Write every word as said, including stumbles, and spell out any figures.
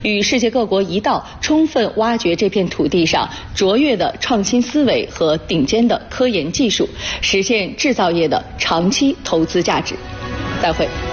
与世界各国一道，充分挖掘这片土地上卓越的创新思维和顶尖的科研技术，实现制造业的长期投资价值。再会。